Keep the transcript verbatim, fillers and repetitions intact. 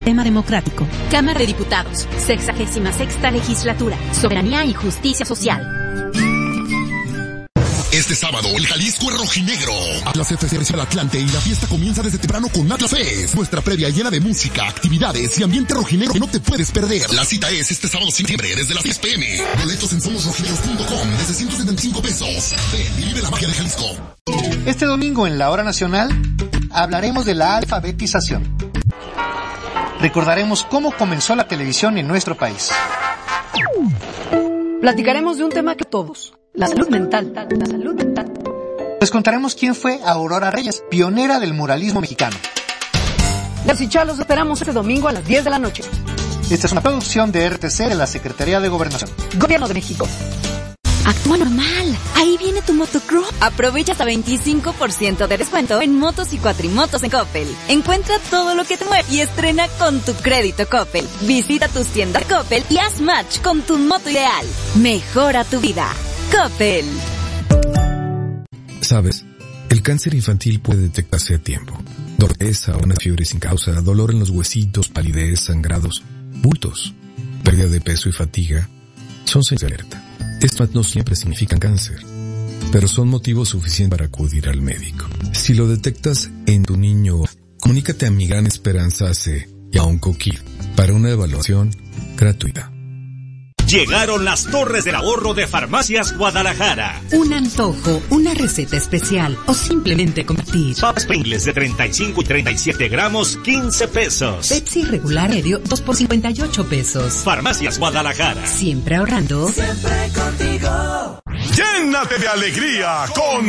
Tema democrático. Cámara de Diputados. Sexagésima sexta legislatura. Soberanía y justicia social. Este sábado, el Jalisco es rojinegro. Atlas F C recibe al Atlante y la fiesta comienza desde temprano con Atlas Fest. Nuestra previa llena de música, actividades y ambiente rojinegro que no te puedes perder. La cita es este sábado septiembre desde las diez pe eme. Boletos en somos rojinegros punto com desde ciento setenta y cinco pesos. Ven y vive la magia de Jalisco. Este domingo en la Hora Nacional hablaremos de la alfabetización. Recordaremos cómo comenzó la televisión en nuestro país. Platicaremos de un tema que todos, la salud mental, la salud mental. Les contaremos quién fue Aurora Reyes, pionera del muralismo mexicano. Les y Chá los esperamos este domingo a las diez de la noche. Esta es una producción de R T C de la Secretaría de Gobernación. Gobierno de México. Actúa normal. Ahí viene tu motocross. Aprovecha hasta veinticinco por ciento de descuento en motos y cuatrimotos en Coppel. Encuentra todo lo que te mueve y estrena con tu crédito Coppel. Visita tus tiendas Coppel y haz match con tu moto ideal. Mejora tu vida. Coppel. ¿Sabes? El cáncer infantil puede detectarse a tiempo. Dorteza, una fiebre sin causa, dolor en los huesitos, palidez, sangrados, bultos, pérdida de peso y fatiga son señales de alerta. Estos no siempre significan cáncer, pero son motivos suficientes para acudir al médico. Si lo detectas en tu niño, comunícate a Mi Gran Esperanza C y a OncoKid para una evaluación gratuita. Llegaron las Torres del Ahorro de Farmacias Guadalajara. Un antojo, una receta especial o simplemente compartir. Papas Pringles de treinta y cinco y treinta y siete gramos, quince pesos. Pepsi regular medio, dos por cincuenta y ocho pesos. Farmacias Guadalajara. Siempre ahorrando. Siempre contigo. Llénate de alegría con